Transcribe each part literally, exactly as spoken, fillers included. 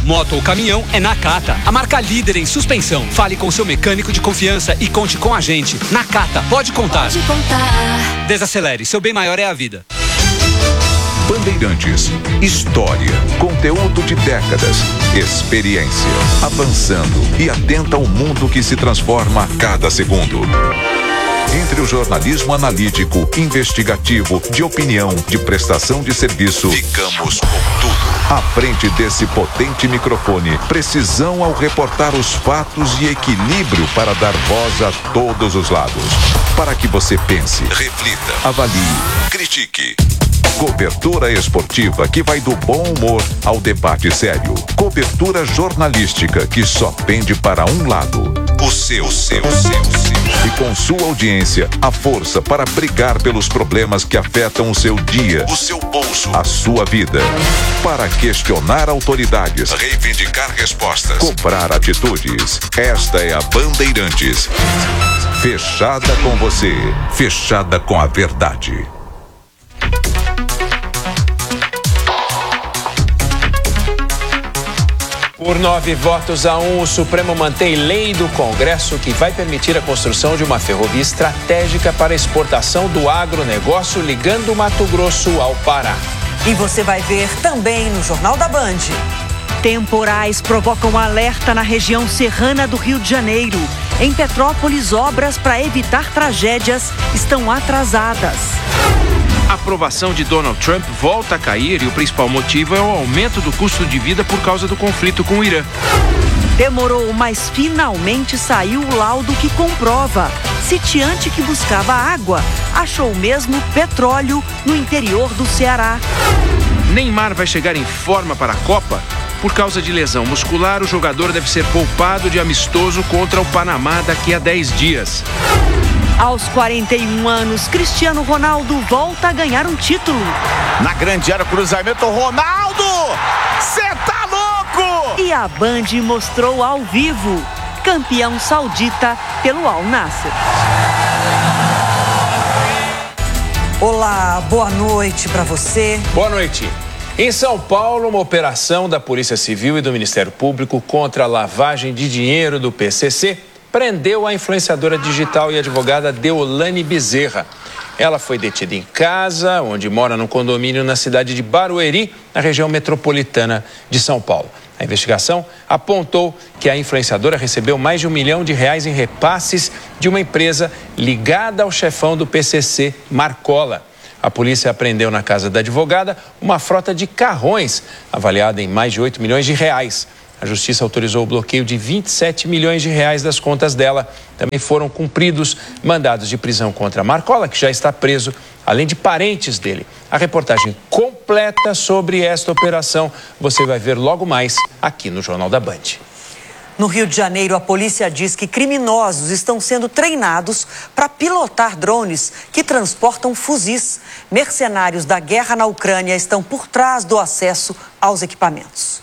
moto ou caminhão, é Nakata, a marca líder em suspensão. Fale com seu mecânico de confiança e conte com a gente. Nakata, pode contar. Pode contar. Desacelere, seu bem maior é a vida. Bandeirantes, história, conteúdo de décadas, experiência, avançando e atenta ao mundo que se transforma a cada segundo. Entre o jornalismo analítico, investigativo, de opinião, de prestação de serviço, ficamos com tudo. À frente desse potente microfone, precisão ao reportar os fatos e equilíbrio para dar voz a todos os lados. Para que você pense, reflita, avalie, critique. Cobertura esportiva que vai do bom humor ao debate sério. Cobertura jornalística que só pende para um lado. O seu, o seu, o seu, o seu. E com sua audiência, a força para brigar pelos problemas que afetam o seu dia, o seu bolso, a sua vida. Para questionar autoridades, reivindicar respostas, cobrar atitudes. Esta é a Bandeirantes. Fechada com você, fechada com a verdade. Por nove votos a um, o Supremo mantém lei do Congresso que vai permitir a construção de uma ferrovia estratégica para a exportação do agronegócio ligando Mato Grosso ao Pará. E você vai ver também no Jornal da Band. Temporais provocam alerta na região serrana do Rio de Janeiro. Em Petrópolis, obras para evitar tragédias estão atrasadas. A aprovação de Donald Trump volta a cair e o principal motivo é o aumento do custo de vida por causa do conflito com o Irã. Demorou, mas finalmente saiu o laudo que comprova. Sitiante que buscava água achou mesmo petróleo no interior do Ceará. Neymar vai chegar em forma para a Copa? Por causa de lesão muscular, o jogador deve ser poupado de amistoso contra o Panamá daqui a dez dias. Aos quarenta e um anos, Cristiano Ronaldo volta a ganhar um título. Na grande área, cruzamento, Ronaldo! Cê tá louco! E a Band mostrou ao vivo, campeão saudita pelo Al Nassr. Olá, boa noite para você. Boa noite. Em São Paulo, uma operação da Polícia Civil e do Ministério Público contra a lavagem de dinheiro do P C C prendeu a influenciadora digital e advogada Deolane Bezerra. Ela foi detida em casa, onde mora num condomínio na cidade de Barueri, na região metropolitana de São Paulo. A investigação apontou que a influenciadora recebeu mais de um milhão de reais em repasses de uma empresa ligada ao chefão do P C C, Marcola. A polícia apreendeu na casa da advogada uma frota de carrões, avaliada em mais de oito milhões de reais. A justiça autorizou o bloqueio de vinte e sete milhões de reais das contas dela. Também foram cumpridos mandados de prisão contra Marcola, que já está preso, além de parentes dele. A reportagem completa sobre esta operação você vai ver logo mais aqui no Jornal da Band. No Rio de Janeiro, a polícia diz que criminosos estão sendo treinados para pilotar drones que transportam fuzis. Mercenários da guerra na Ucrânia estão por trás do acesso aos equipamentos.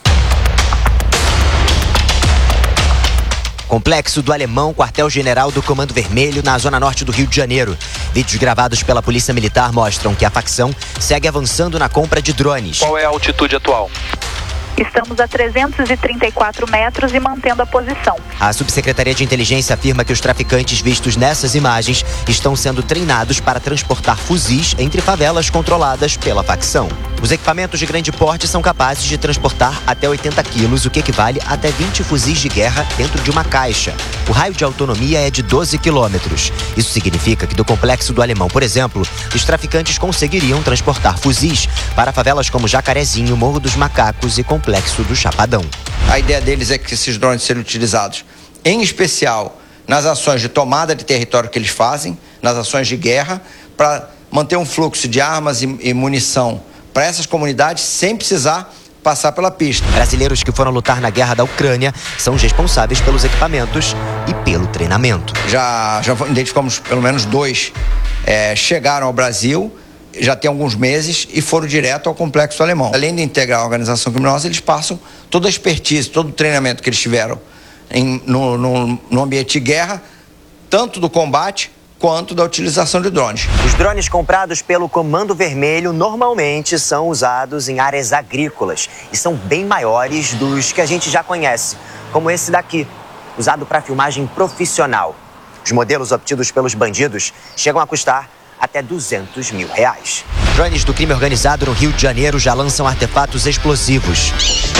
Complexo do Alemão, quartel-general do Comando Vermelho, na zona norte do Rio de Janeiro. Vídeos gravados pela Polícia Militar mostram que a facção segue avançando na compra de drones. Qual é a altitude atual? Estamos a trezentos e trinta e quatro metros e mantendo a posição. A Subsecretaria de Inteligência afirma que os traficantes vistos nessas imagens estão sendo treinados para transportar fuzis entre favelas controladas pela facção. Os equipamentos de grande porte são capazes de transportar até oitenta quilos, o que equivale a até vinte fuzis de guerra dentro de uma caixa. O raio de autonomia é de doze quilômetros. Isso significa que do Complexo do Alemão, por exemplo, os traficantes conseguiriam transportar fuzis para favelas como Jacarezinho, Morro dos Macacos e Complexo do Chapadão. A ideia deles é que esses drones sejam utilizados, em especial, nas ações de tomada de território que eles fazem, nas ações de guerra, para manter um fluxo de armas e, e munição para essas comunidades sem precisar passar pela pista. Brasileiros que foram lutar na guerra da Ucrânia são os responsáveis pelos equipamentos e pelo treinamento. Já, já identificamos pelo menos dois, é, chegaram ao Brasil, já tem alguns meses e foram direto ao Complexo Alemão. Além de integrar a organização criminosa, eles passam toda a expertise, todo o treinamento que eles tiveram em, no, no, no ambiente de guerra, tanto do combate quanto da utilização de drones. Os drones comprados pelo Comando Vermelho normalmente são usados em áreas agrícolas e são bem maiores dos que a gente já conhece, como esse daqui, usado para filmagem profissional. Os modelos obtidos pelos bandidos chegam a custar até duzentos mil reais. Drones do crime organizado no Rio de Janeiro já lançam artefatos explosivos.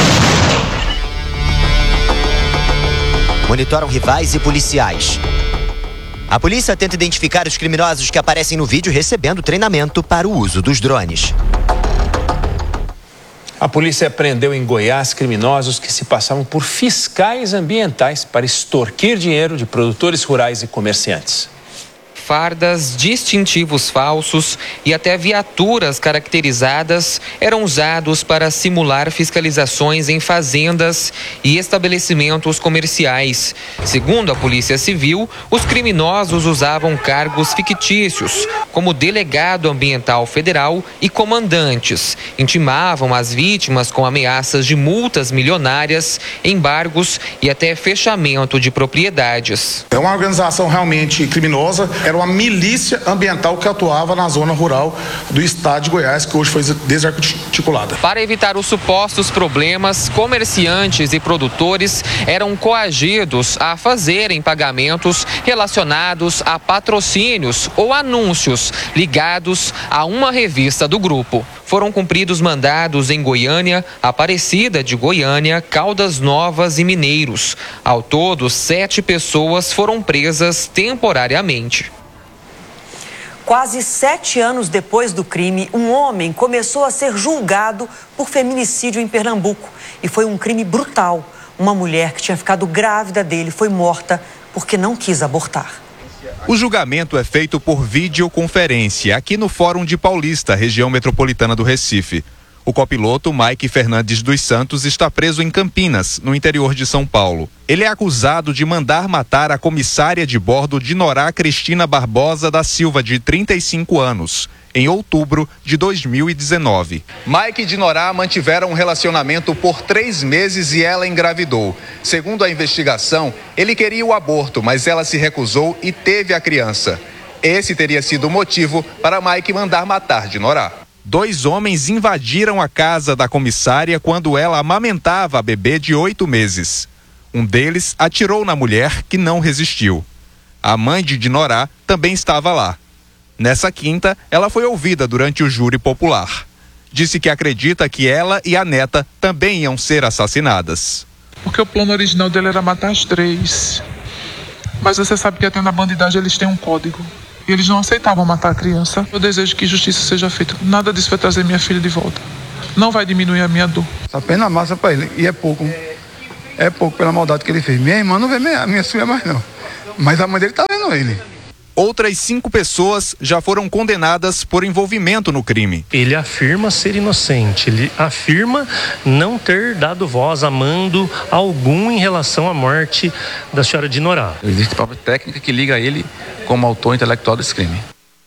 Monitoram rivais e policiais. A polícia tenta identificar os criminosos que aparecem no vídeo recebendo treinamento para o uso dos drones. A polícia prendeu em Goiás criminosos que se passavam por fiscais ambientais para extorquir dinheiro de produtores rurais e comerciantes. Fardas, distintivos falsos e até viaturas caracterizadas eram usados para simular fiscalizações em fazendas e estabelecimentos comerciais. Segundo a Polícia Civil, os criminosos usavam cargos fictícios, como delegado ambiental federal e comandantes. Intimavam as vítimas com ameaças de multas milionárias, embargos e até fechamento de propriedades. É uma organização realmente criminosa. Era uma milícia ambiental que atuava na zona rural do estado de Goiás, que hoje foi desarticulada. Para evitar os supostos problemas, comerciantes e produtores eram coagidos a fazerem pagamentos relacionados a patrocínios ou anúncios ligados a uma revista do grupo. Foram cumpridos mandados em Goiânia, Aparecida de Goiânia, Caldas Novas e Mineiros. Ao todo, sete pessoas foram presas temporariamente. Quase sete anos depois do crime, um homem começou a ser julgado por feminicídio em Pernambuco. E foi um crime brutal. Uma mulher que tinha ficado grávida dele foi morta porque não quis abortar. O julgamento é feito por videoconferência aqui no Fórum de Paulista, região metropolitana do Recife. O copiloto Mike Fernandes dos Santos está preso em Campinas, no interior de São Paulo. Ele é acusado de mandar matar a comissária de bordo Dinorá Cristina Barbosa da Silva, de trinta e cinco anos, em outubro de dois mil e dezenove. Mike e Dinorá mantiveram um relacionamento por três meses e ela engravidou. Segundo a investigação, ele queria o aborto, mas ela se recusou e teve a criança. Esse teria sido o motivo para Mike mandar matar Dinorá. Dois homens invadiram a casa da comissária quando ela amamentava a bebê de oito meses. Um deles atirou na mulher, que não resistiu. A mãe de Dinorá também estava lá. Nessa quinta, ela foi ouvida durante o júri popular. Disse que acredita que ela e a neta também iam ser assassinadas. Porque o plano original dele era matar as três. Mas você sabe que até na bandidagem eles têm um código. E eles não aceitavam matar a criança. Eu desejo que justiça seja feita. Nada disso vai trazer minha filha de volta. Não vai diminuir a minha dor. Essa pena massa pra ele. E é pouco. É pouco pela maldade que ele fez. Minha irmã não vê minha, minha filha mais não. Mas a mãe dele tá vendo ele. Outras cinco pessoas já foram condenadas por envolvimento no crime. Ele afirma ser inocente, ele afirma não ter dado voz a mando algum em relação à morte da senhora Dinorá. Existe própria técnica que liga ele como autor intelectual desse crime.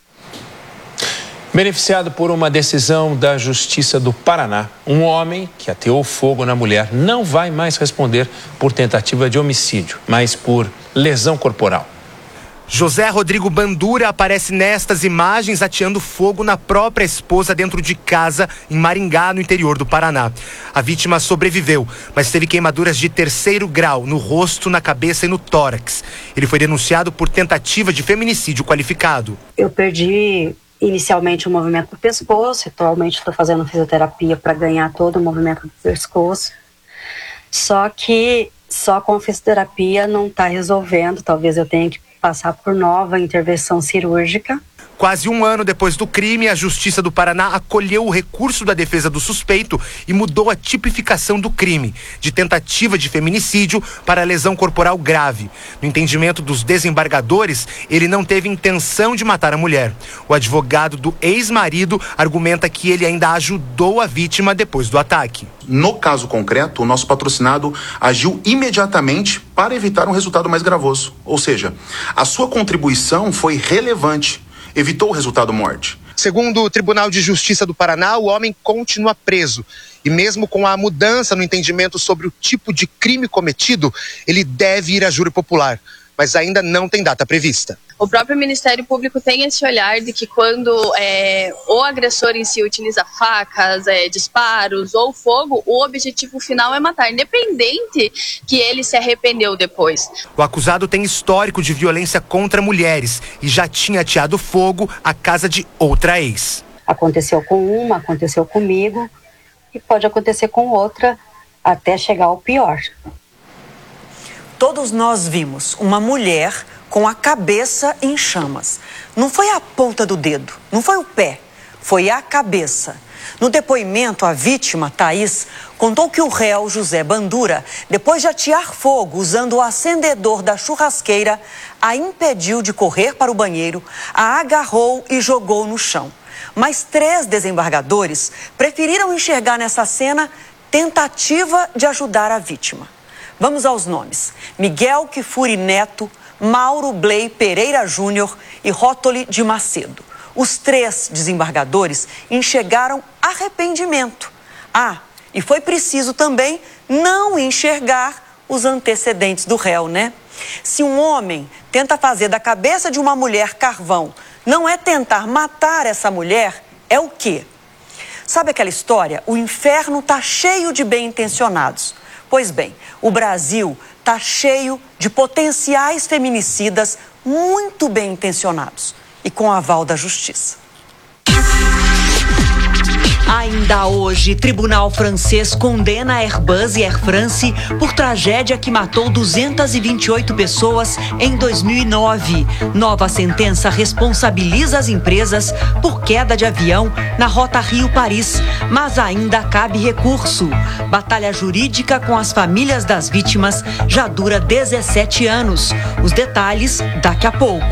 Beneficiado por uma decisão da Justiça do Paraná, um homem que ateou fogo na mulher não vai mais responder por tentativa de homicídio, mas por lesão corporal. José Rodrigo Bandura aparece nestas imagens ateando fogo na própria esposa dentro de casa em Maringá, no interior do Paraná. A vítima sobreviveu, mas teve queimaduras de terceiro grau no rosto, na cabeça e no tórax. Ele foi denunciado por tentativa de feminicídio qualificado. Eu perdi inicialmente o movimento do pescoço, atualmente estou fazendo fisioterapia para ganhar todo o movimento do pescoço. Só que só com a fisioterapia não está resolvendo, talvez eu tenha que passar por nova intervenção cirúrgica. Quase um ano depois do crime, a Justiça do Paraná acolheu o recurso da defesa do suspeito e mudou a tipificação do crime, de tentativa de feminicídio para lesão corporal grave. No entendimento dos desembargadores, ele não teve intenção de matar a mulher. O advogado do ex-marido argumenta que ele ainda ajudou a vítima depois do ataque. No caso concreto, o nosso patrocinado agiu imediatamente para evitar um resultado mais gravoso. Ou seja, a sua contribuição foi relevante. Evitou o resultado morte. Segundo o Tribunal de Justiça do Paraná, o homem continua preso. E mesmo com a mudança no entendimento sobre o tipo de crime cometido, ele deve ir a júri popular. mas ainda não tem data prevista. O próprio Ministério Público tem esse olhar de que quando é, o agressor em si utiliza facas, é, disparos ou fogo, o objetivo final é matar, independente que ele se arrependeu depois. O acusado tem histórico de violência contra mulheres e já tinha ateado fogo à casa de outra ex. Aconteceu com uma, aconteceu comigo e pode acontecer com outra até chegar ao pior. Todos nós vimos uma mulher com a cabeça em chamas. Não foi a ponta do dedo, não foi o pé, foi a cabeça. No depoimento, a vítima, Thaís, contou que o réu, José Bandura, depois de atear fogo usando o acendedor da churrasqueira, a impediu de correr para o banheiro, a agarrou e jogou no chão. Mas três desembargadores preferiram enxergar nessa cena tentativa de ajudar a vítima. Vamos aos nomes. Miguel Kifuri Neto, Mauro Bley Pereira Júnior e Rótoli de Macedo. Os três desembargadores enxergaram arrependimento. Ah, e foi preciso também não enxergar os antecedentes do réu, né? Se um homem tenta fazer da cabeça de uma mulher carvão, não é tentar matar essa mulher, é o quê? Sabe aquela história? O inferno tá cheio de bem-intencionados. Pois bem, o Brasil está cheio de potenciais feminicidas muito bem intencionados e com aval da justiça. Ainda hoje, tribunal francês condena a Airbus e Air France por tragédia que matou duzentas e vinte e oito pessoas em dois mil e nove. Nova sentença responsabiliza as empresas por queda de avião na rota Rio-Paris, mas ainda cabe recurso. Batalha jurídica com as famílias das vítimas já dura dezessete anos. Os detalhes daqui a pouco.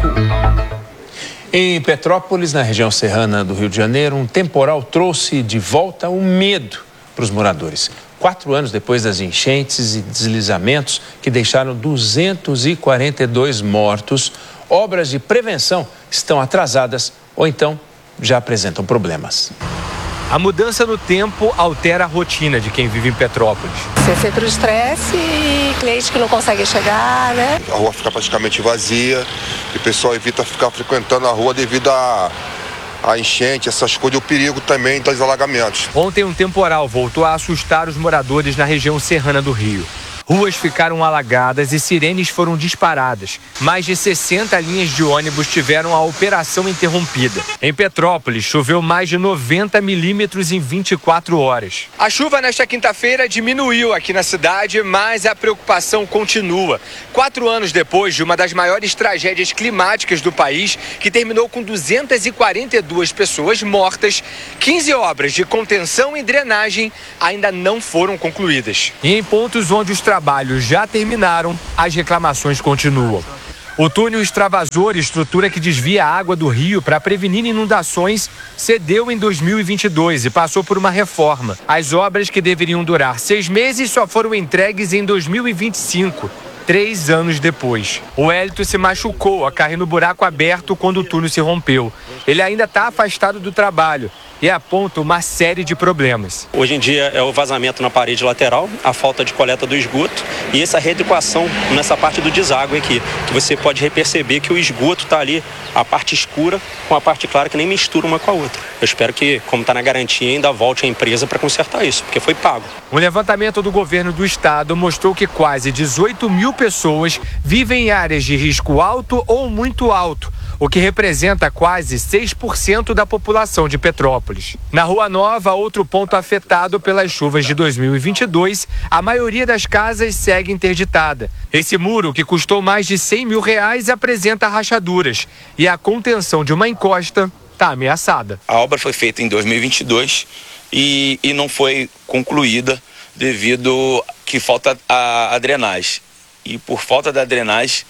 Em Petrópolis, na região serrana do Rio de Janeiro, um temporal trouxe de volta o medo para os moradores. Quatro anos depois das enchentes e deslizamentos que deixaram duzentos e quarenta e dois mortos, obras de prevenção estão atrasadas ou então já apresentam problemas. A mudança no tempo altera a rotina de quem vive em Petrópolis. Você sente o estresse e cliente que não consegue chegar, né? A rua fica praticamente vazia e o pessoal evita ficar frequentando a rua devido a, a enchente, essas coisas e o perigo também dos alagamentos. Ontem um temporal voltou a assustar os moradores na região serrana do Rio. Ruas ficaram alagadas e sirenes foram disparadas. Mais de sessenta linhas de ônibus tiveram a operação interrompida. Em Petrópolis, choveu mais de noventa milímetros em vinte e quatro horas. A chuva nesta quinta-feira diminuiu aqui na cidade, mas a preocupação continua. Quatro anos depois de uma das maiores tragédias climáticas do país, que terminou com duzentas e quarenta e duas pessoas mortas, quinze obras de contenção e drenagem ainda não foram concluídas. E em pontos onde os trabalhos trabalhos já terminaram, as reclamações continuam. O túnel extravasor, estrutura que desvia a água do rio para prevenir inundações, cedeu em dois mil e vinte e dois e passou por uma reforma. As obras que deveriam durar seis meses só foram entregues em dois mil e vinte e cinco. Três anos depois. O Hélito se machucou a cair no buraco aberto quando o túnel se rompeu. Ele ainda está afastado do trabalho e aponta uma série de problemas. Hoje em dia é o vazamento na parede lateral, a falta de coleta do esgoto e essa readequação nessa parte do deságue aqui, que você pode perceber que o esgoto está ali, a parte escura com a parte clara que nem mistura uma com a outra. Eu espero que, como está na garantia, ainda volte a empresa para consertar isso, porque foi pago. Um levantamento do governo do estado mostrou que quase dezoito mil pessoas vivem em áreas de risco alto ou muito alto, o que representa quase seis por cento da população de Petrópolis. Na Rua Nova, outro ponto afetado pelas chuvas de dois mil e vinte e dois, a maioria das casas segue interditada. Esse muro, que custou mais de cem mil reais, apresenta rachaduras e a contenção de uma encosta está ameaçada. A obra foi feita em dois mil e vinte e dois e, e não foi concluída devido que falta a, a drenagem. E por falta da drenagem,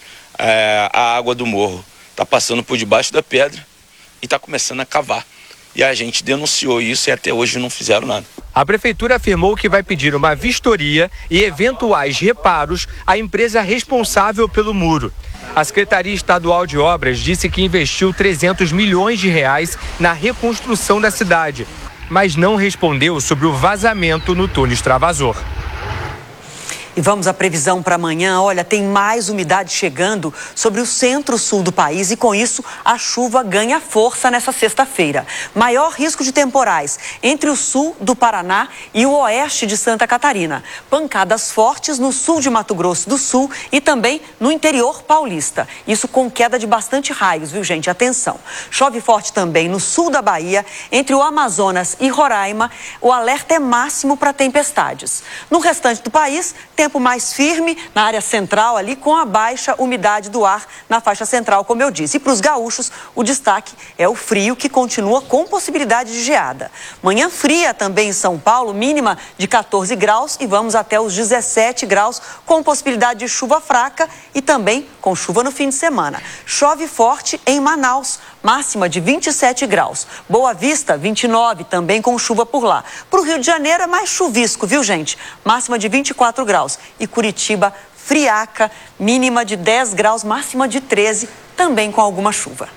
é, a água do morro está passando por debaixo da pedra e está começando a cavar. E a gente denunciou isso e até hoje não fizeram nada. A prefeitura afirmou que vai pedir uma vistoria e eventuais reparos à empresa responsável pelo muro. A Secretaria Estadual de Obras disse que investiu trezentos milhões de reais na reconstrução da cidade, mas não respondeu sobre o vazamento no túnel extravasor. E vamos à previsão para amanhã. Olha, tem mais umidade chegando sobre o centro-sul do país e, com isso, a chuva ganha força nessa sexta-feira. Maior risco de temporais entre o sul do Paraná e o oeste de Santa Catarina. Pancadas fortes no sul de Mato Grosso do Sul e também no interior paulista. Isso com queda de bastante raios, viu, gente? Atenção. Chove forte também no sul da Bahia, entre o Amazonas e Roraima. O alerta é máximo para tempestades. No restante do país, tempo mais firme na área central ali, com a baixa umidade do ar na faixa central, como eu disse. E para os gaúchos, o destaque é o frio, que continua com possibilidade de geada. Manhã fria também em São Paulo, mínima de quatorze graus e vamos até os dezessete graus, com possibilidade de chuva fraca e também com chuva no fim de semana. Chove forte em Manaus, máxima de vinte e sete graus. Boa Vista, vinte e nove, também com chuva por lá. Para o Rio de Janeiro é mais chuvisco, viu, gente? Máxima de vinte e quatro graus. E Curitiba, friaca, mínima de dez graus, máxima de treze, também com alguma chuva.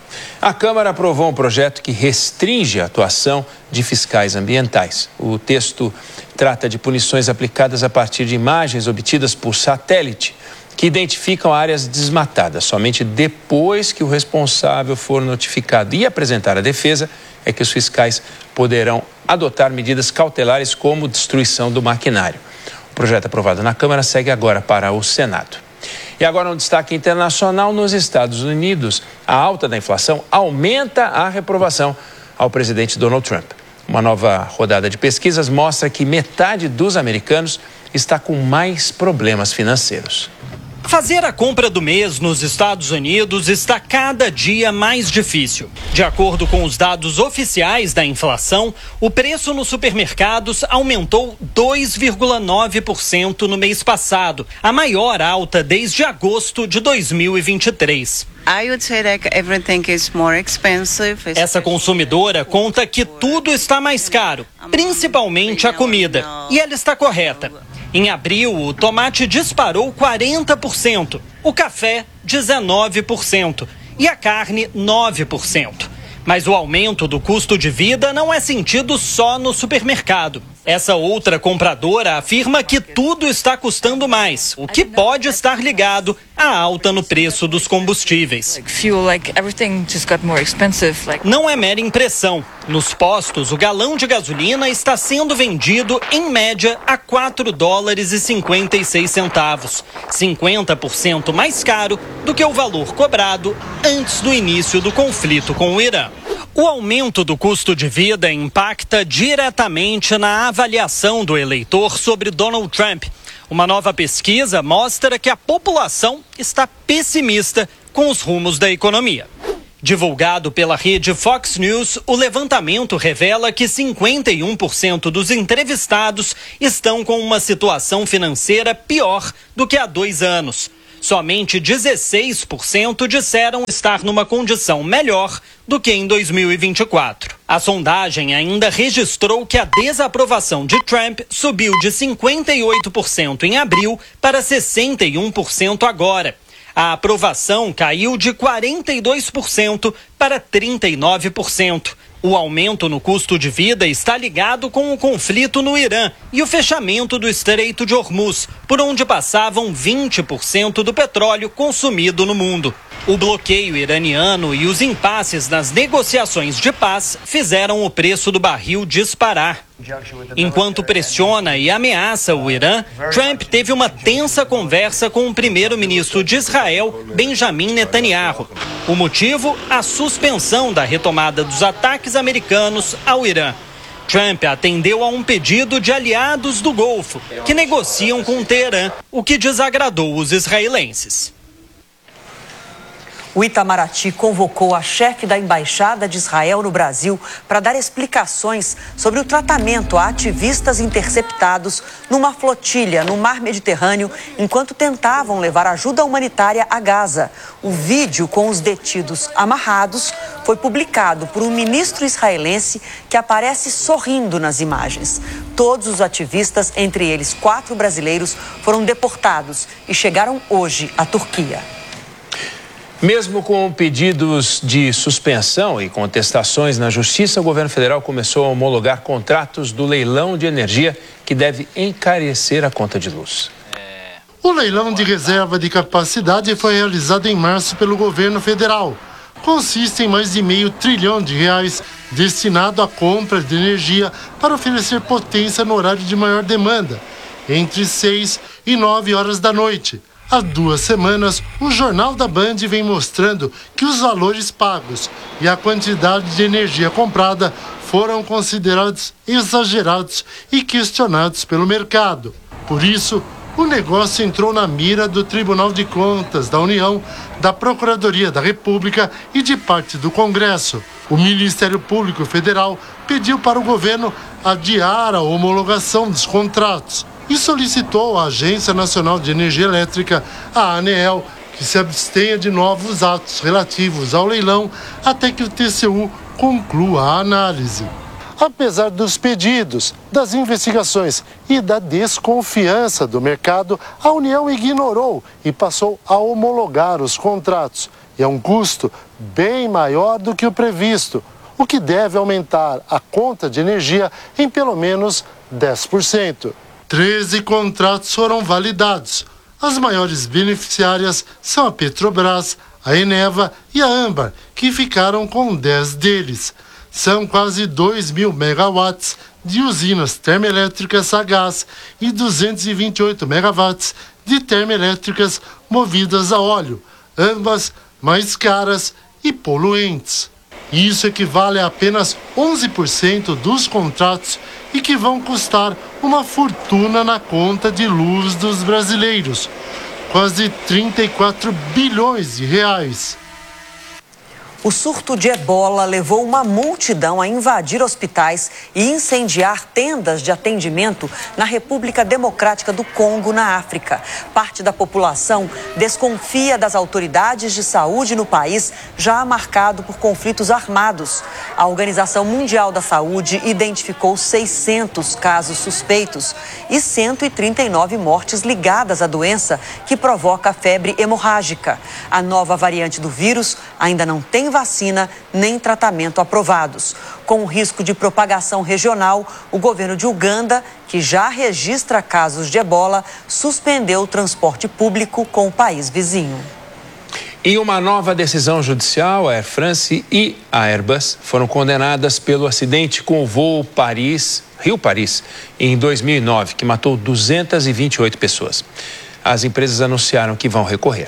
A Câmara aprovou um projeto que restringe a atuação de fiscais ambientais. O texto trata de punições aplicadas a partir de imagens obtidas por satélite, que identificam áreas desmatadas. Somente depois que o responsável for notificado e apresentar a defesa, é que os fiscais poderão adotar medidas cautelares como destruição do maquinário. O projeto aprovado na Câmara segue agora para o Senado. E agora um destaque internacional: nos Estados Unidos, a alta da inflação aumenta a reprovação ao presidente Donald Trump. Uma nova rodada de pesquisas mostra que metade dos americanos está com mais problemas financeiros. Fazer a compra do mês nos Estados Unidos está cada dia mais difícil. De acordo com os dados oficiais da inflação, o preço nos supermercados aumentou dois vírgula nove por cento no mês passado, a maior alta desde agosto de dois mil e vinte e três. Essa consumidora conta que tudo está mais caro, principalmente a comida. E ela está correta. Em abril, o tomate disparou quarenta por cento, o café dezenove por cento e a carne nove por cento. Mas o aumento do custo de vida não é sentido só no supermercado. Essa outra compradora afirma que tudo está custando mais, o que pode estar ligado à alta no preço dos combustíveis. Não é mera impressão. Nos postos, o galão de gasolina está sendo vendido, em média, a quatro dólares e cinquenta e seis centavos, cinquenta por cento mais caro do que o valor cobrado antes do início do conflito com o Irã. O aumento do custo de vida impacta diretamente na avaliação do eleitor sobre Donald Trump. Uma nova pesquisa mostra que a população está pessimista com os rumos da economia. Divulgado pela rede Fox News, o levantamento revela que cinquenta e um por cento dos entrevistados estão com uma situação financeira pior do que há dois anos. Somente dezesseis por cento disseram estar numa condição melhor do que em dois mil e vinte e quatro. A sondagem ainda registrou que a desaprovação de Trump subiu de cinquenta e oito por cento em abril para sessenta e um por cento agora. A aprovação caiu de quarenta e dois por cento para trinta e nove por cento. O aumento no custo de vida está ligado com o conflito no Irã e o fechamento do Estreito de Hormuz, por onde passavam vinte por cento do petróleo consumido no mundo. O bloqueio iraniano e os impasses nas negociações de paz fizeram o preço do barril disparar. Enquanto pressiona e ameaça o Irã, Trump teve uma tensa conversa com o primeiro-ministro de Israel, Benjamin Netanyahu. O motivo? A suspensão da retomada dos ataques americanos ao Irã. Trump atendeu a um pedido de aliados do Golfo, que negociam com Teherã, o que desagradou os israelenses. O Itamaraty convocou a chefe da Embaixada de Israel no Brasil para dar explicações sobre o tratamento a ativistas interceptados numa flotilha no mar Mediterrâneo enquanto tentavam levar ajuda humanitária a Gaza. O vídeo com os detidos amarrados foi publicado por um ministro israelense que aparece sorrindo nas imagens. Todos os ativistas, entre eles quatro brasileiros, foram deportados e chegaram hoje à Turquia. Mesmo com pedidos de suspensão e contestações na Justiça, o governo federal começou a homologar contratos do leilão de energia que deve encarecer a conta de luz. O leilão de reserva de capacidade foi realizado em março pelo governo federal. Consiste em mais de meio trilhão de reais destinado à compra de energia para oferecer potência no horário de maior demanda, entre seis e nove horas da noite. Há duas semanas, o Jornal da Band vem mostrando que os valores pagos e a quantidade de energia comprada foram considerados exagerados e questionados pelo mercado. Por isso, o negócio entrou na mira do Tribunal de Contas da União, da Procuradoria da República e de parte do Congresso. O Ministério Público Federal pediu para o governo adiar a homologação dos contratos e solicitou à Agência Nacional de Energia Elétrica, a ANEEL, que se abstenha de novos atos relativos ao leilão até que o T C U conclua a análise. Apesar dos pedidos, das investigações e da desconfiança do mercado, a União ignorou e passou a homologar os contratos. E é um custo bem maior do que o previsto, o que deve aumentar a conta de energia em pelo menos dez por cento. treze contratos foram validados. As maiores beneficiárias são a Petrobras, a Eneva e a Âmbar, que ficaram com dez deles. São quase dois mil megawatts de usinas termoelétricas a gás e duzentos e vinte e oito megawatts de termoelétricas movidas a óleo, ambas mais caras e poluentes. Isso equivale a apenas onze por cento dos contratos e que vão custar uma fortuna na conta de luz dos brasileiros, quase trinta e quatro bilhões de reais. O surto de ebola levou uma multidão a invadir hospitais e incendiar tendas de atendimento na República Democrática do Congo, na África. Parte da população desconfia das autoridades de saúde no país, já marcado por conflitos armados. A Organização Mundial da Saúde identificou seiscentos casos suspeitos e cento e trinta e nove mortes ligadas à doença que provoca a febre hemorrágica. A nova variante do vírus ainda não tem vacina nem tratamento aprovados. Com o risco de propagação regional, o governo de Uganda, que já registra casos de ebola, suspendeu o transporte público com o país vizinho. Em uma nova decisão judicial, a Air France e a Airbus foram condenadas pelo acidente com o voo Paris, Rio-Paris, em dois mil e nove, que matou duzentas e vinte e oito pessoas. As empresas anunciaram que vão recorrer.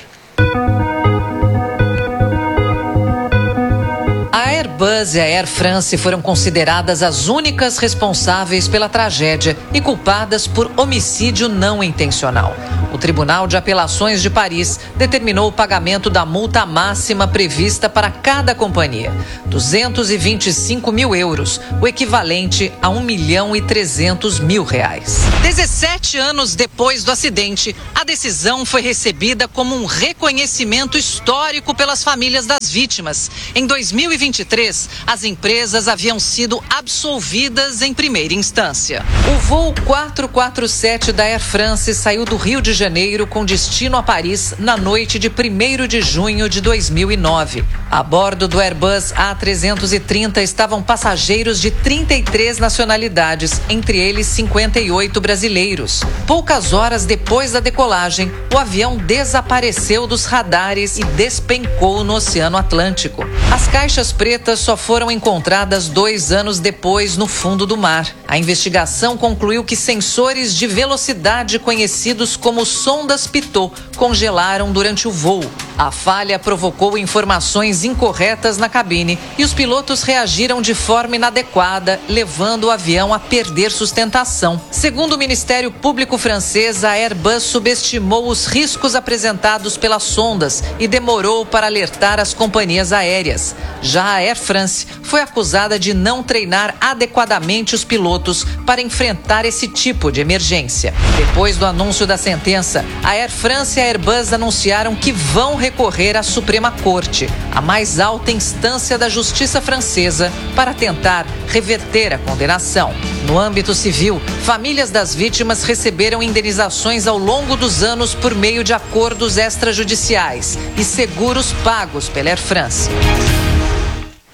A Airbus e a Air France foram consideradas as únicas responsáveis pela tragédia e culpadas por homicídio não intencional. O Tribunal de Apelações de Paris determinou o pagamento da multa máxima prevista para cada companhia, duzentos e vinte e cinco mil euros, o equivalente a um milhão e trezentos mil reais. dezessete anos depois do acidente, a decisão foi recebida como um reconhecimento histórico pelas famílias das vítimas. Em dois mil e vinte e três, as empresas haviam sido absolvidas em primeira instância. O voo quatrocentos e quarenta e sete da Air France saiu do Rio de Janeiro com destino a Paris na noite de primeiro de junho de dois mil e nove. A bordo do Airbus A trezentos e trinta estavam passageiros de trinta e três nacionalidades, entre eles cinquenta e oito brasileiros. Poucas horas depois da decolagem, o avião desapareceu dos radares e despencou no Oceano Atlântico. As caixas pretas só foram encontradas dois anos depois no fundo do mar. A investigação concluiu que sensores de velocidade conhecidos como sondas Pitot congelaram durante o voo. A falha provocou informações incorretas na cabine e os pilotos reagiram de forma inadequada, levando o avião a perder sustentação. Segundo o Ministério Público francês, a Airbus subestimou os riscos apresentados pelas sondas e demorou para alertar as companhias aéreas. Já a Air France foi acusada de não treinar adequadamente os pilotos para enfrentar esse tipo de emergência. Depois do anúncio da sentença, a Air France e a Airbus anunciaram que vão recorrer à Suprema Corte, a mais alta instância da justiça francesa, para tentar reverter a condenação. No âmbito civil, famílias das vítimas receberam indenizações ao longo dos anos por meio de acordos extrajudiciais e seguros pagos pela Air France.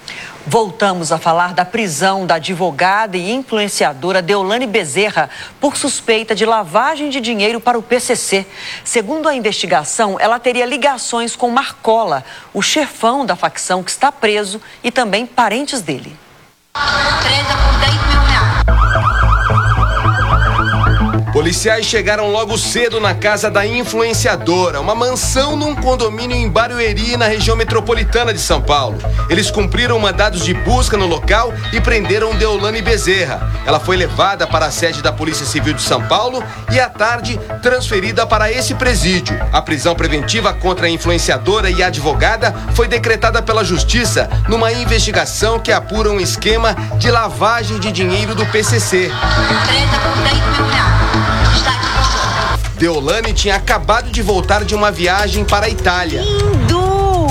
Voltamos a falar da prisão da advogada e influenciadora Deolane Bezerra por suspeita de lavagem de dinheiro para o P C C. Segundo a investigação, ela teria ligações com Marcola, o chefão da facção que está preso, e também parentes dele. Presa por dez mil reais. Policiais chegaram logo cedo na casa da influenciadora, uma mansão num condomínio em Barueri, na região metropolitana de São Paulo. Eles cumpriram mandados de busca no local e prenderam Deolane Bezerra. Ela foi levada para a sede da Polícia Civil de São Paulo e, à tarde, transferida para esse presídio. A prisão preventiva contra a influenciadora e a advogada foi decretada pela Justiça numa investigação que apura um esquema de lavagem de dinheiro do P C C. Presa por dez mil reais. Deolane tinha acabado de voltar de uma viagem para a Itália. Lindo!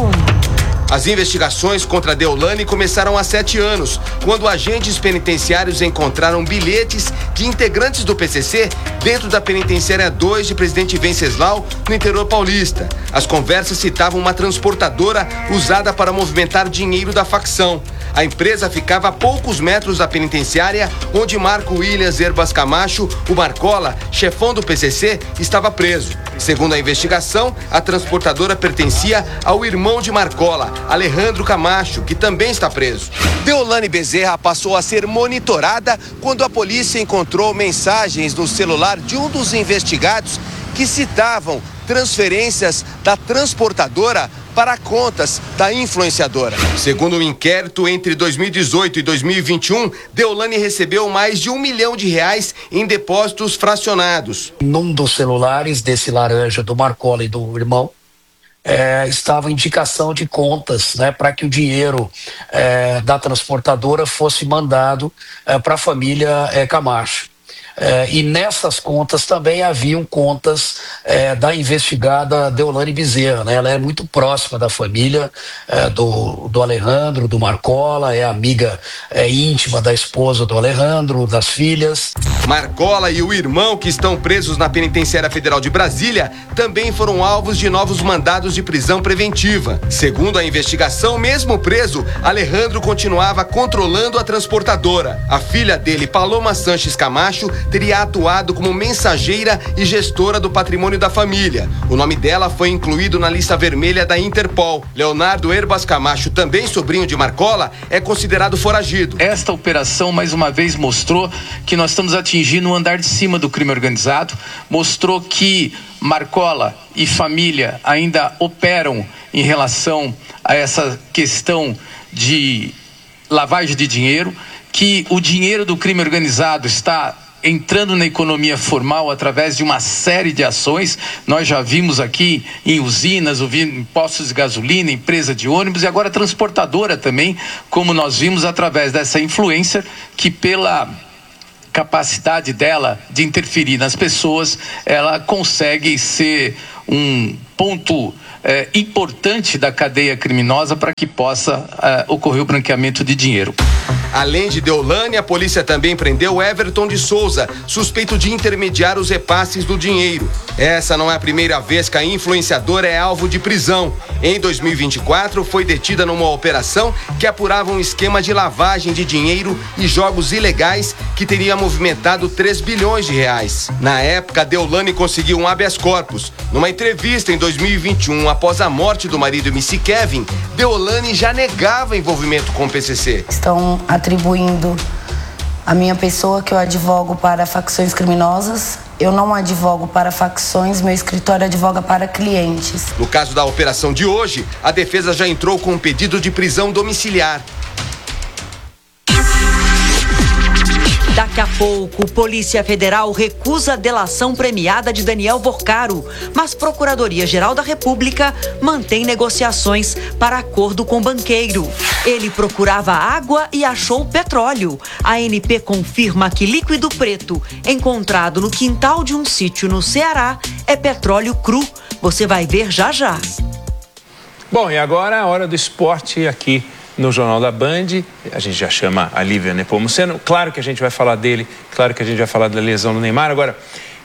As investigações contra Deolane começaram há sete anos, quando agentes penitenciários encontraram bilhetes de integrantes do P C C dentro da Penitenciária dois de Presidente Venceslau, no interior paulista. As conversas citavam uma transportadora usada para movimentar dinheiro da facção. A empresa ficava a poucos metros da penitenciária, onde Marco Williams Herbas Camacho, o Marcola, chefão do P C C, estava preso. Segundo a investigação, a transportadora pertencia ao irmão de Marcola, Alejandro Camacho, que também está preso. Deolane Bezerra passou a ser monitorada quando a polícia encontrou mensagens no celular de um dos investigados que citavam transferências da transportadora para contas da influenciadora. Segundo o inquérito, entre dois mil e dezoito e dois mil e vinte e um, Deolane recebeu mais de um milhão de reais em depósitos fracionados. Num dos celulares desse laranja do Marcola e do irmão, é, estava indicação de contas, né, para que o dinheiro é, da transportadora fosse mandado é, para a família é, Camacho. É, e nessas contas também haviam contas é, da investigada Deolane Bezerra, né? Ela é muito próxima da família é, do, do Alejandro, do Marcola, é amiga é, íntima da esposa do Alejandro, das filhas. Marcola e o irmão, que estão presos na Penitenciária Federal de Brasília, também foram alvos de novos mandados de prisão preventiva. Segundo a investigação, mesmo preso, Alejandro continuava controlando a transportadora. A filha dele, Paloma Sanches Camacho, teria atuado como mensageira e gestora do patrimônio da família. O nome dela foi incluído na lista vermelha da Interpol. Leonardo Herbas Camacho, também sobrinho de Marcola, é considerado foragido. Esta operação, mais uma vez, mostrou que nós estamos atingindo o andar de cima do crime organizado, mostrou que Marcola e família ainda operam em relação a essa questão de lavagem de dinheiro, que o dinheiro do crime organizado está entrando na economia formal através de uma série de ações. Nós já vimos aqui em usinas, em postos de gasolina, empresa de ônibus e agora transportadora também, como nós vimos através dessa influência que, pela capacidade dela de interferir nas pessoas, ela consegue ser um ponto é, importante da cadeia criminosa para que possa é, ocorrer o branqueamento de dinheiro. Além de Deolane, a polícia também prendeu Everton de Souza, suspeito de intermediar os repasses do dinheiro. Essa não é a primeira vez que a influenciadora é alvo de prisão. Em dois mil e vinte e quatro, foi detida numa operação que apurava um esquema de lavagem de dinheiro e jogos ilegais que teria movimentado três bilhões de reais. Na época, Deolane conseguiu um habeas corpus. Numa entrevista em dois mil e vinte e um, após a morte do marido M C Kevin, Deolane já negava envolvimento com o P C C. Estão atribuindo a minha pessoa que eu advogo para facções criminosas. Eu não advogo para facções, meu escritório advoga para clientes. No caso da operação de hoje, a defesa já entrou com um pedido de prisão domiciliar. Daqui a pouco, Polícia Federal recusa a delação premiada de Daniel Vorcaro, mas Procuradoria-Geral da República mantém negociações para acordo com o banqueiro. Ele procurava água e achou petróleo. A A N P confirma que líquido preto encontrado no quintal de um sítio no Ceará é petróleo cru. Você vai ver já já. Bom, e agora a hora do esporte aqui no Jornal da Band. A gente já chama a Lívia Nepomuceno. Claro que a gente vai falar dele, claro que a gente vai falar da lesão do Neymar. Agora,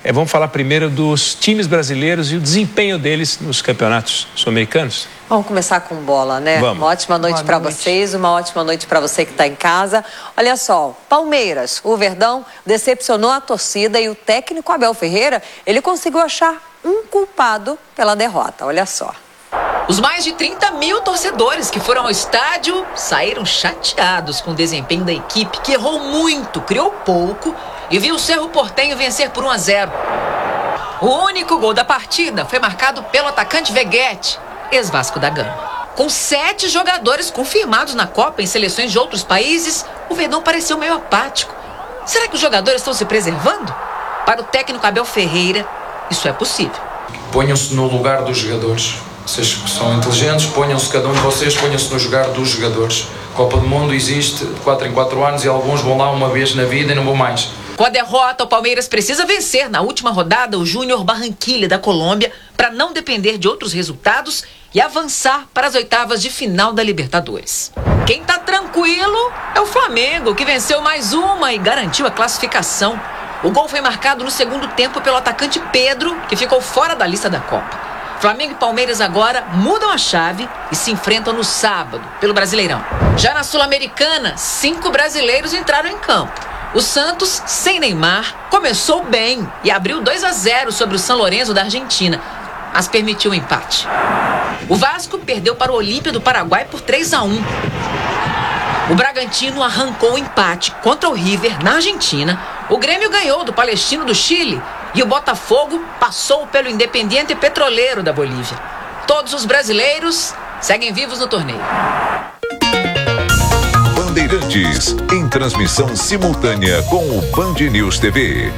É, vamos falar primeiro dos times brasileiros e o desempenho deles nos campeonatos sul-americanos. Vamos começar com bola, né? Vamos. Uma ótima noite para vocês, uma ótima noite para você que está em casa. Olha só, Palmeiras, o Verdão decepcionou a torcida e o técnico Abel Ferreira, ele conseguiu achar um culpado pela derrota. Olha só. Os mais de trinta mil torcedores que foram ao estádio saíram chateados com o desempenho da equipe, que errou muito, criou pouco e viu o Cerro Porteño vencer por um a zero. O único gol da partida foi marcado pelo atacante Veguete, ex-Vasco da Gama. Com sete jogadores confirmados na Copa em seleções de outros países, o Verdão pareceu meio apático. Será que os jogadores estão se preservando? Para o técnico Abel Ferreira, isso é possível. Ponham-se no lugar dos jogadores. Vocês que são inteligentes, ponham-se, cada um de vocês, ponham-se no lugar dos jogadores. Copa do Mundo existe de quatro em quatro anos e alguns vão lá uma vez na vida e não vão mais. Com a derrota, o Palmeiras precisa vencer na última rodada o Júnior Barranquilla da Colômbia para não depender de outros resultados e avançar para as oitavas de final da Libertadores. Quem tá tranquilo é o Flamengo, que venceu mais uma e garantiu a classificação. O gol foi marcado no segundo tempo pelo atacante Pedro, que ficou fora da lista da Copa. Flamengo e Palmeiras agora mudam a chave e se enfrentam no sábado, pelo Brasileirão. Já na Sul-Americana, cinco brasileiros entraram em campo. O Santos, sem Neymar, começou bem e abriu dois a zero sobre o São Lourenço da Argentina, mas permitiu o empate. O Vasco perdeu para o Olímpia do Paraguai por três a um. O Bragantino arrancou o empate contra o River na Argentina. O Grêmio ganhou do Palestino do Chile e o Botafogo passou pelo Independiente Petroleiro da Bolívia. Todos os brasileiros seguem vivos no torneio. Bandeirantes, em transmissão simultânea com o Band News T V.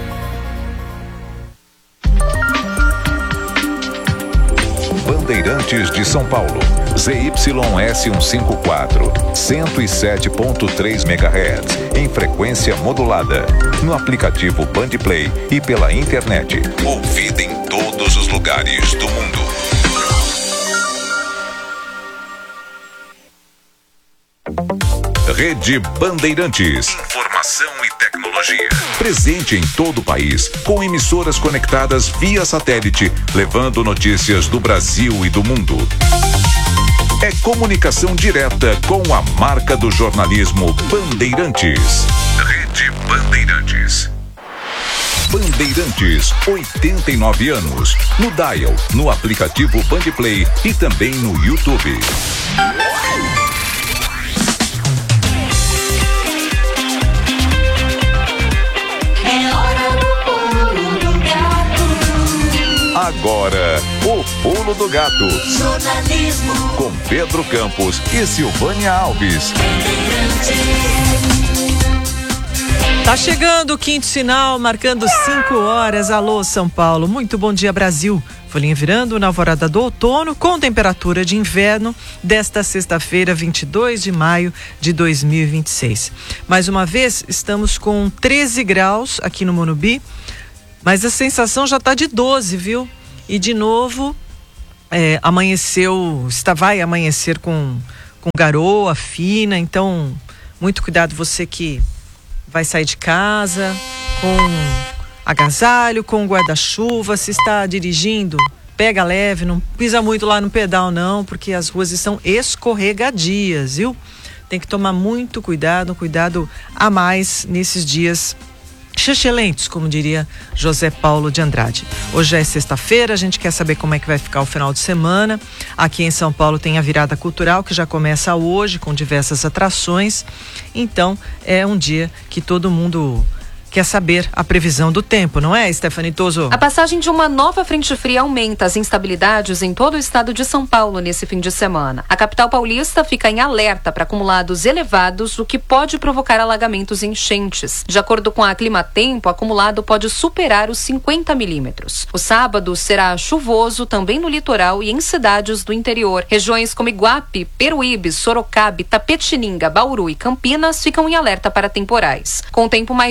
Bandeirantes de São Paulo, Z Y S cento e cinquenta e quatro, cento e sete ponto três megahertz, em frequência modulada, no aplicativo Bandplay e pela internet. Ouvida em todos os lugares do mundo. Rede Bandeirantes. Informação e tecnologia. Presente em todo o país, com emissoras conectadas via satélite, levando notícias do Brasil e do mundo. É comunicação direta com a marca do jornalismo Bandeirantes. Rede Bandeirantes. Bandeirantes, oitenta e nove anos. No Dial, no aplicativo Bandplay e também no YouTube. Agora, o Pulo do Gato. Jornalismo. Com Pedro Campos e Silvânia Alves. Tá chegando o quinto sinal, marcando cinco horas. Alô, São Paulo. Muito bom dia, Brasil. Folhinha virando na alvorada do outono, com temperatura de inverno desta sexta-feira, vinte e dois de maio de dois mil e vinte e seis. Mais uma vez, estamos com treze graus aqui no Morumbi. Mas a sensação já está de doze, viu? E de novo, é, amanheceu, está, vai amanhecer com, com garoa fina, então muito cuidado você que vai sair de casa com agasalho, com guarda-chuva. Se está dirigindo, pega leve, não pisa muito lá no pedal não, porque as ruas estão escorregadias, viu? Tem que tomar muito cuidado, cuidado a mais nesses dias excelentes, como diria José Paulo de Andrade. Hoje é sexta-feira, a gente quer saber como é que vai ficar o final de semana. Aqui em São Paulo tem a virada cultural, que já começa hoje, com diversas atrações. Então, é um dia que todo mundo quer saber a previsão do tempo, não é, Stephanie Toso? A passagem de uma nova frente fria aumenta as instabilidades em todo o estado de São Paulo nesse fim de semana. A capital paulista fica em alerta para acumulados elevados, o que pode provocar alagamentos e enchentes. De acordo com a Climatempo, o acumulado pode superar os cinquenta milímetros. O sábado será chuvoso também no litoral e em cidades do interior. Regiões como Iguape, Peruíbe, Sorocaba, Tapetininga, Bauru e Campinas ficam em alerta para temporais. Com o tempo mais úmido e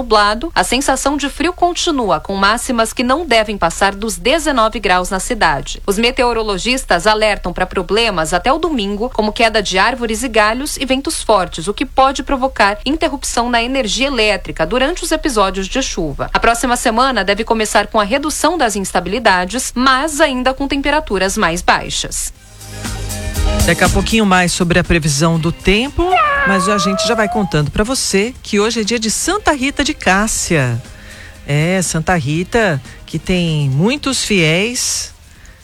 nublado, a sensação de frio continua, com máximas que não devem passar dos dezenove graus na cidade. Os meteorologistas alertam para problemas até o domingo, como queda de árvores e galhos e ventos fortes, o que pode provocar interrupção na energia elétrica durante os episódios de chuva. A próxima semana deve começar com a redução das instabilidades, mas ainda com temperaturas mais baixas. Daqui a pouquinho mais sobre a previsão do tempo, mas a gente já vai contando para você que hoje é dia de Santa Rita de Cássia. É, Santa Rita, que tem muitos fiéis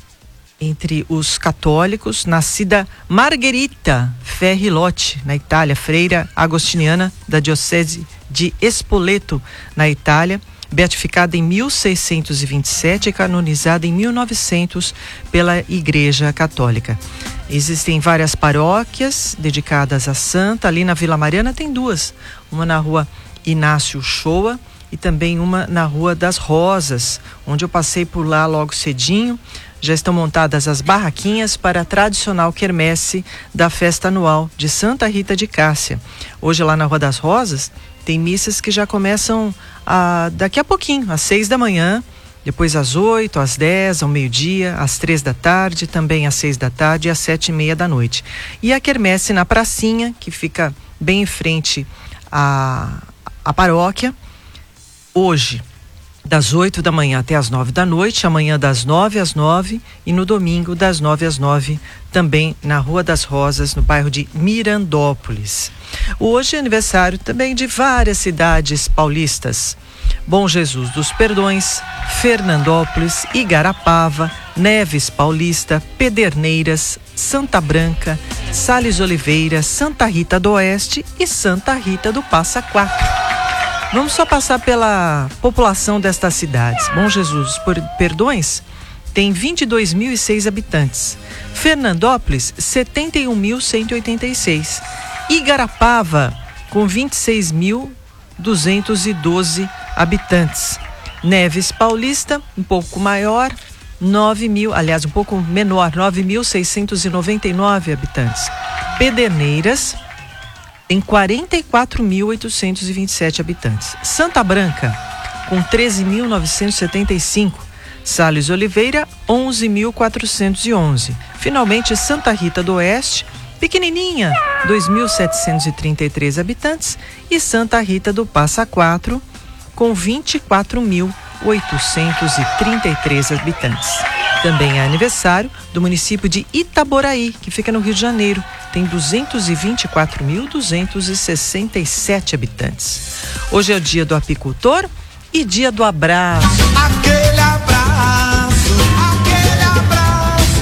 entre os católicos, nascida Margherita Ferrilotti, na Itália, freira agostiniana da diocese de Spoleto, na Itália, beatificada em mil seiscentos e vinte e sete e canonizada em mil e novecentos pela Igreja Católica. Existem várias paróquias dedicadas à santa. Ali na Vila Mariana tem duas, uma na rua Inácio Shoa e também uma na Rua das Rosas, onde eu passei por lá logo cedinho. Já estão montadas as barraquinhas para a tradicional quermesse da festa anual de Santa Rita de Cássia. Hoje lá na Rua das Rosas tem missas que já começam a, daqui a pouquinho, às seis da manhã, depois às oito, às dez, ao meio-dia, às três da tarde, também às seis da tarde e às sete e meia da noite. E a quermesse na pracinha, que fica bem em frente à, à paróquia, hoje das oito da manhã até as nove da noite, amanhã das nove às nove e no domingo das nove às nove, também na Rua das Rosas, no bairro de Mirandópolis. Hoje é aniversário também de várias cidades paulistas: Bom Jesus dos Perdões, Fernandópolis, Igarapava, Neves Paulista, Pederneiras, Santa Branca, Sales Oliveira, Santa Rita do Oeste e Santa Rita do Passa Quatro. Vamos só passar pela população destas cidades. Bom Jesus dos Perdões tem vinte e dois mil e seis habitantes. Fernandópolis, setenta e um mil cento e oitenta e seis. Igarapava, com vinte e seis mil duzentos e doze habitantes. Neves Paulista, um pouco maior, nove mil, aliás, um pouco menor, nove mil seiscentos e noventa e nove habitantes. Pederneiras tem quarenta e quatro mil oitocentos e vinte e sete habitantes. Santa Branca, com treze mil novecentos e setenta e cinco. Sales Oliveira, onze mil quatrocentos e onze. Finalmente, Santa Rita do Oeste, pequenininha, dois mil setecentos e trinta e três habitantes. E Santa Rita do Passa Quatro, com vinte e quatro mil oitocentos e trinta e três habitantes. Também é aniversário do município de Itaboraí, que fica no Rio de Janeiro. Tem duzentos e vinte e quatro mil duzentos e sessenta e sete habitantes. Hoje é o dia do apicultor e dia do abraço. Aquele abraço, aquele abraço.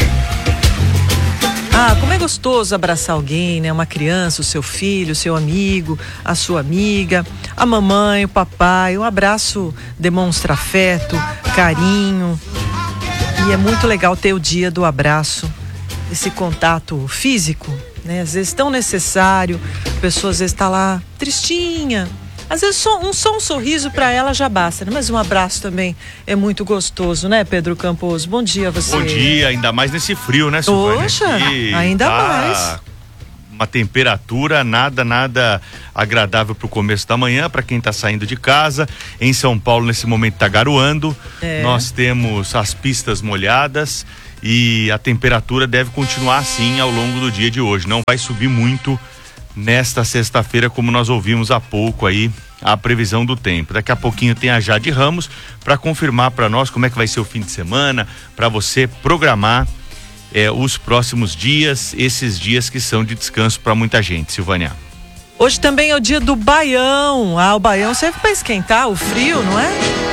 Ah, como é gostoso abraçar alguém, né? Uma criança, o seu filho, o seu amigo, a sua amiga, a mamãe, o papai. Um abraço demonstra afeto, carinho. E é muito legal ter o dia do abraço, esse contato físico, né? Às vezes tão necessário, a pessoa às vezes está lá tristinha, às vezes só um, só um sorriso para ela já basta, né? Mas um abraço também é muito gostoso, né, Pedro Campos? Bom dia a você. Bom dia, ainda mais nesse frio, né, Silvânia? Poxa, ainda tá mais. Uma temperatura nada, nada agradável para o começo da manhã, para quem está saindo de casa. Em São Paulo, nesse momento, está garoando. É. Nós temos as pistas molhadas e a temperatura deve continuar assim ao longo do dia de hoje. Não vai subir muito nesta sexta-feira, como nós ouvimos há pouco aí a previsão do tempo. Daqui a pouquinho tem a Jade Ramos para confirmar para nós como é que vai ser o fim de semana, para você programar É, os próximos dias, esses dias que são de descanso para muita gente, Silvânia. Hoje também é o dia do baião. Ah, o baião serve para esquentar o frio, não é?